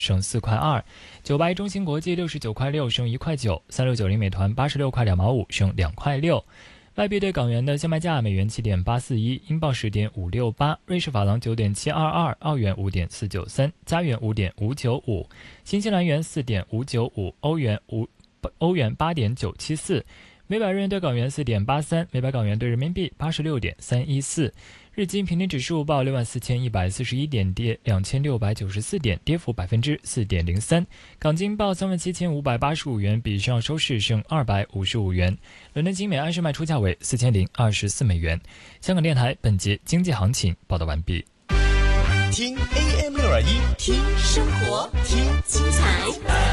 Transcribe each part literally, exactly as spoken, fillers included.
升四块二；九八一中芯国际六十九块六，升一块九；三六九零美团八十六块两毛五，升两块六。外币对港元的现卖价：美元七点八四一，英镑十点五六八，瑞士法郎九点七二二，澳元五点四九三，加元五点五九五，新西兰元四点五九五，欧元五欧元八点九七四，每百日元对港元四点八三，每百港元对人民币八十六点三一四。日经平均指数报六万四千一百四十一点，跌两千六百九十四点，跌幅百分之四点零三。港金报三万七千五百八十五元，比上收市升二百五十五元。伦敦金每安士卖出价为四千零二十四美元。香港电台本节经济行情报道完毕。 听 A M 六二一， 听生活，听精彩。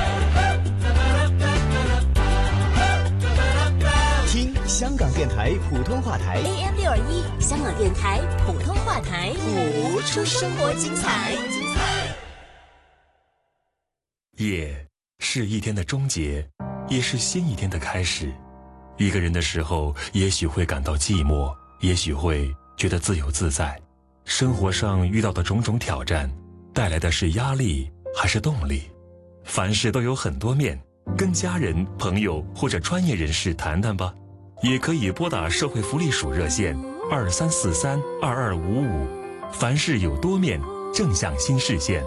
听香港电台普通话台 A M 六二一，香港电台普通话台， 谱出生活精彩。 夜是一天的终结，也是新一天的开始。一个人的时候，也许会感到寂寞，也许会觉得自由自在。生活上遇到的种种挑战，带来的是压力还是动力？凡事都有很多面，跟家人、朋友或者专业人士谈谈吧。也可以拨打社会福利署热线二三四三二二五五。凡事有多面，正向新视线。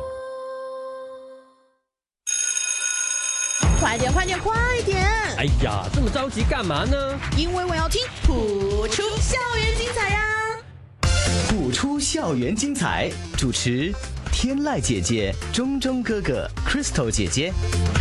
快点快点快点！ 哎呀，这么着急干嘛呢？ 因为我要听谱出校园精彩呀！ 谱出校园精彩，主持天籁姐姐、钟钟哥哥、Crystal 姐姐。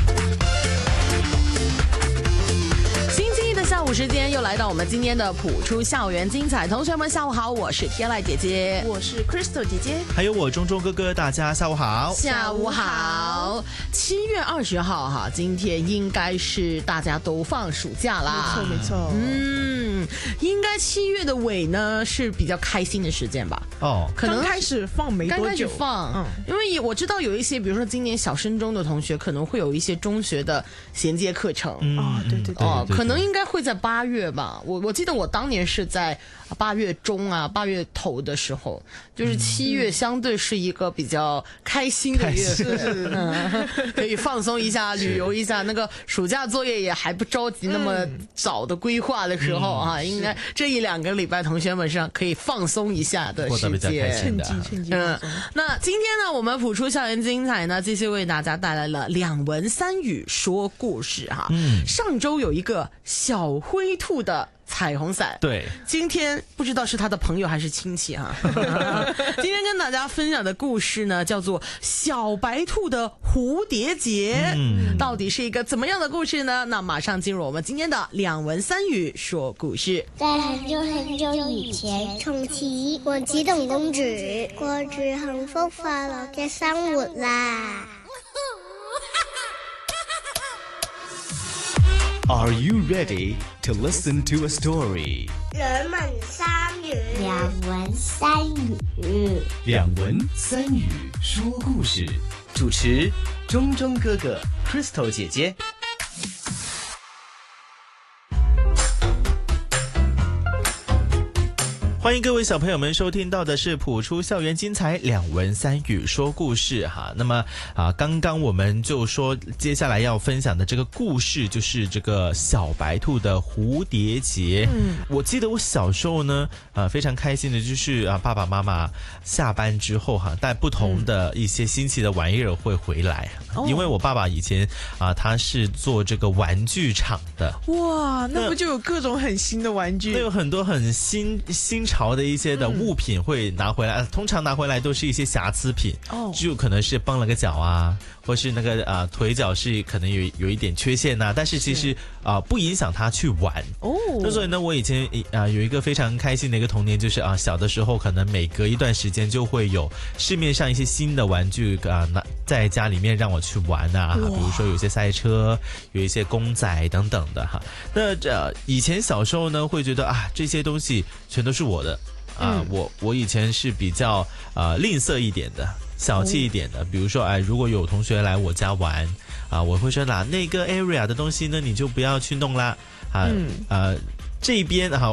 下午时间又来到我们今天的谱出校园精彩，同学们下午好，我是天籁姐姐， 我是 Crystal 姐姐， 还有我钟钟哥哥，大家下午好。 下午好。七月二十号哈，今天应该是大家都放暑假啦， 没错没错。 嗯，应该七月的尾呢是比较开心的时间吧？ 哦， 可能刚开始放没多久， 刚开始放，嗯，因为我知道有一些，比如说今年小升中的同学，可能会有一些中学的衔接课程， 嗯、哦，对对对， 哦，可能应该会在八月吧。我我记得我当年是在八月中啊，八月头的时候，就是七月相对是一个比较开心的月份，嗯、可以放松一下，旅游一下。那个暑假作业也还不着急那么早的规划的时候啊，嗯、应该这一两个礼拜同学们上可以放松一下的时间， 趁机趁机。 嗯，那今天呢，我们谱出校园精彩呢，继续为大家带来了两文三语说故事哈。嗯，上周有一个小灰兔的彩虹伞， 对， 今天不知道是他的朋友还是亲戚哈。今天跟大家分享的故事呢，叫做小白兔的蝴蝶结，嗯，到底是一个怎么样的故事呢？那马上进入我们今天的两文三语说故事。 在很久很久以前，從前王子同公主過住幸福快樂嘅生活啦。 Are you ready to listen to a story? 兩文三語，兩文三語， 兩文三語說故事。主持鐘鐘哥哥 Crystal 姐姐。 欢迎各位小朋友们收听到的是谱出校园精彩两文三语说故事哈。那么啊，刚刚我们就说接下来要分享的这个故事就是这个小白兔的蝴蝶结。嗯，我记得我小时候呢，啊非常开心的就是啊爸爸妈妈下班之后哈，带不同的一些新奇的玩意儿会回来，嗯、因为我爸爸以前啊他是做这个玩具厂的。 哇，那不就有各种很新的玩具？ 那有很多很新新潮的一些的物品会拿回来，嗯、通常拿回来都是一些瑕疵品，哦，就可能是崩了个脚啊，或是那个啊、呃、腿脚是可能有有一点缺陷呐、啊，但是其实啊、呃、不影响他去玩哦。那所以呢，我以前啊、呃、有一个非常开心的一个童年，就是啊小的时候可能每隔一段时间就会有市面上一些新的玩具啊拿、呃、在家里面让我去玩啊，比如说有些赛车，有一些公仔等等的哈。那这、呃、以前小时候呢会觉得啊这些东西全都是我的啊、呃嗯，我我以前是比较呃吝啬一点的。小气一点的，比如说，哎，如果有同学来我家玩，啊，我会说啦，那个 area 的东西呢，你就不要去弄啦，啊，嗯、呃，这边哈、啊，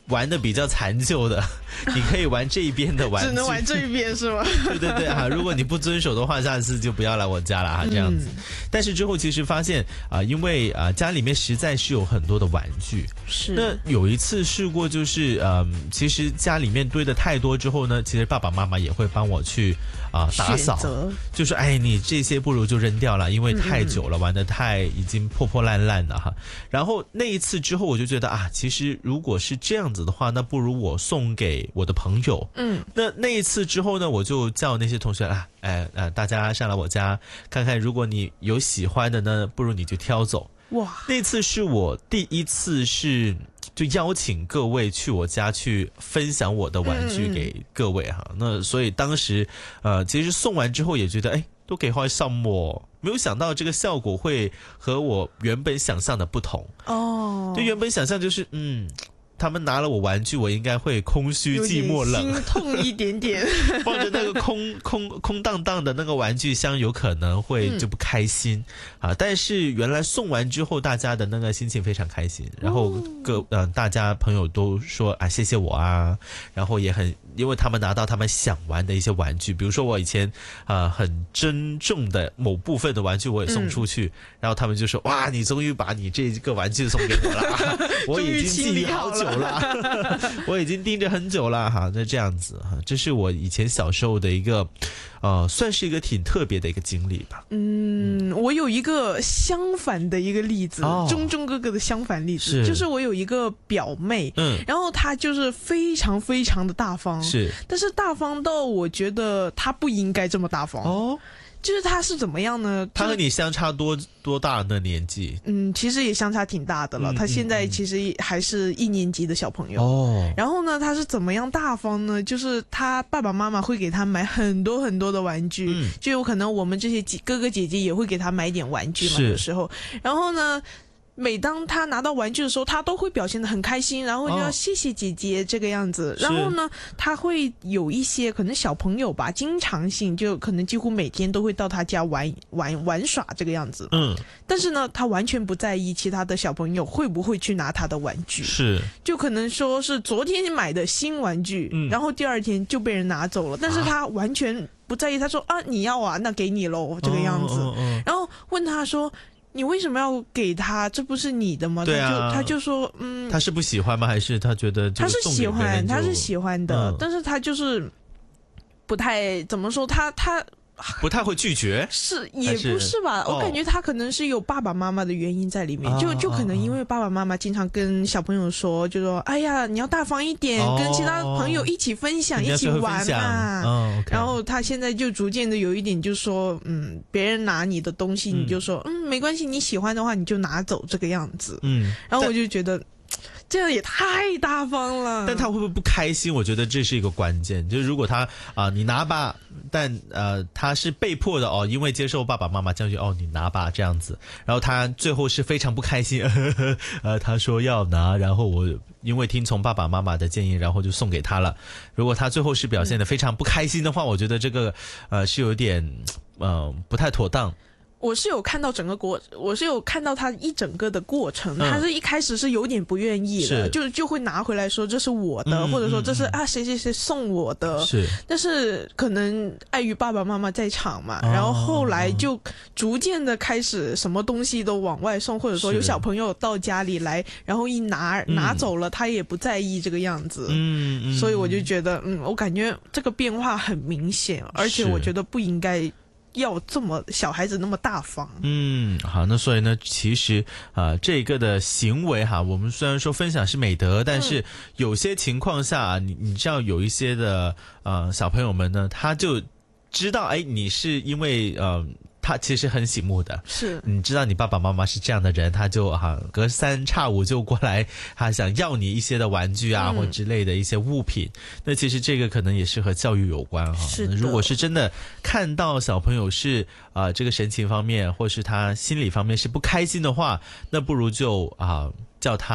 玩的比较残旧的，你可以玩这一边的玩具， 只能玩这一边是吗？ 对对对哈，如果你不遵守的话，下次就不要来我家了哈，这样子。嗯、但是之后其实发现啊、呃，因为啊、呃、家里面实在是有很多的玩具， 是。 那有一次试过，就是嗯、呃，其实家里面堆的太多之后呢，其实爸爸妈妈也会帮我去啊、呃、打扫，就是哎，你这些不如就扔掉了，因为太久了，嗯、玩的太已经破破烂烂了哈。然后那一次之后，我就觉得啊，其实如果是这样子的话，那不如我送给我的朋友。嗯，那那一次之后呢，我就叫那些同学啊，哎呃，大家上来我家看看，如果你有喜欢的呢，不如你就挑走。哇，那次是我第一次是就邀请各位去我家去分享我的玩具给各位哈。嗯、那所以当时呃，其实送完之后也觉得哎，都幾開心喎，沒有想到這個效果會和我原本想象的不同哦。就原本想象就是嗯。他們拿了我玩具，我應該會空虛、寂寞、冷， 心痛一點點。 抱着那個空空空蕩蕩的那個玩具箱，有可能會就不開心、嗯、啊。但是原來送完之後，大家的那個心情非常開心，然後各嗯、呃、大家朋友都說啊謝謝我啊，然後也很因為他們拿到他們想玩的一些玩具，比如說我以前啊、呃、很珍重的某部分的玩具我也送出去，嗯、然後他們就說哇你終於把你這個玩具送給我了，我已經記憶好久。我已經盯着很久了哈，那這樣子哈，這是我以前小時候的一個，呃，算是一個挺特別的一個經歷吧。 嗯，我有一個相反的一個例子，哦、中中哥哥的相反例子，是就是我有一個表妹，嗯，然後她就是非常非常的大方，是，但是大方到我覺得她不應該這麼大方哦。就是他是怎麼樣呢？ 他和你相差多多大的年紀？ 嗯，其實也相差挺大的了。嗯、他現在其實還是一年級的小朋友。哦。然後呢，他是怎麼樣大方呢？就是他爸爸媽媽會給他買很多很多的玩具，嗯、就有可能我們這些哥哥姐姐也會給他買點玩具嘛，有時候。然後呢，每當他拿到玩具的時候，他都會表現得很開心，然後就要謝謝姐姐這個樣子。哦、然後呢，他會有一些可能小朋友吧，經常性就可能幾乎每天都會到他家玩玩玩耍這個樣子。嗯，但是呢，他完全不在意其他的小朋友會不會去拿他的玩具。是，就可能說是昨天買的新玩具，嗯、然後第二天就被人拿走了，但是他完全不在意。他說啊，你要啊，那給你咯，這個樣子。哦哦哦、然後問他說。你為什麼要給他？這不是你的嗎？對啊、他就他就說，嗯， 他是不喜歡嗎？還是他覺得就他是喜歡，他是喜歡的， 嗯、 但是他就是不太怎麼說，他他不太會拒絕， 是也不是吧？是我感覺他可能是有爸爸媽媽的原因在裡面，哦、就就可能因為爸爸媽媽經常跟小朋友說，就說，哎呀，你要大方一點，哦、跟其他朋友一起分享，一起玩嘛。哦 okay、然後他現在就逐漸的有一點，就說，嗯，別人拿你的東西，你就說，嗯，嗯，沒關係，你喜歡的話你就拿走，這個樣子。嗯，然後我就覺得。這樣也太大方了， 但他會不會不開心？我覺得這是一個關鍵。就是如果他啊、呃，你拿吧，但呃，他是被迫的哦，因為接受爸爸媽媽教育哦，你拿吧這樣子。然後他最後是非常不開心，呵呵呃，他說要拿，然後我因為聽從爸爸媽媽的建議，然後就送給他了。如果他最後是表現得非常不開心的話，我覺得這個呃是有點呃不太妥當。 我是有看到整個過，我是有看到他一整個的過程，嗯、他是一開始是有點不願意的，就就會拿回來說這是我的，嗯、或者說這是啊誰誰誰送我的，是，但是可能礙於爸爸媽媽在場嘛，哦、然後後來就逐漸的開始什麼東西都往外送，或者說有小朋友到家裡來，然後一拿拿走了，他也不在意這個樣子，嗯嗯，所以我就覺得，嗯，我感覺這個變化很明顯，而且我覺得不應該。要這麼小孩子那麼大方，嗯， 好，那所以呢，其實啊、呃，這個的行為哈，我們雖然說分享是美德，但是有些情況下啊，你你知道有一些的呃小朋友們呢，他就知道，哎，你是因為呃。他其實很醒目的，是你知道你爸爸媽媽是這樣的人，他就哈、啊、隔三差五就過來，他、啊、想要你一些的玩具啊、嗯、或之類的一些物品。那其實這個可能也是和教育有關哈。是的，如果是真的看到小朋友是啊、呃、這個神情方面或是他心理方面是不開心的話，那不如就啊叫他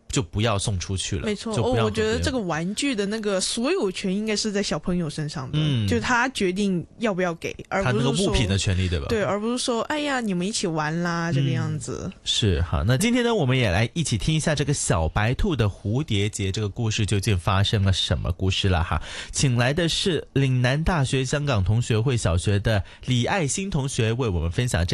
就不要送出去了。 没错， 就不要、 哦、我觉得这个玩具的那个所有权应该是在小朋友身上的， 嗯， 就他决定要不要给，而不是说他那个物品的权利，对吧？ 对，而不是说哎呀你们一起玩啦、嗯、这个样子。 是，好，那今天呢，我们也来一起听一下这个小白兔的蝴蝶结这个故事究竟发生了什么故事了哈。请来的是岭南大学香港同学会小学的李爱欣同学为我们分享这